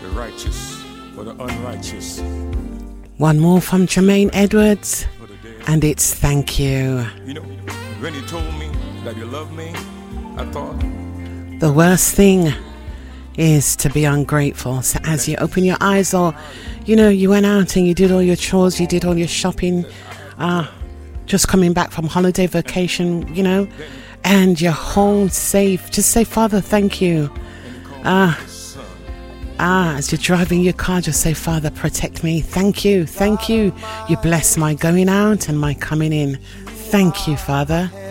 the righteous, for the unrighteous. One more from Jermaine Edwards, and it's thank you. You know, when you told me that you love me, I thought the worst thing is to be ungrateful. So as you open your eyes, or you went out and you did all your chores, you did all your shopping, just coming back from holiday vacation, and you're home safe, just say, Father, thank you. As you're driving your car, just say, Father, protect me. Thank you. You bless my going out and my coming in. Thank you, Father.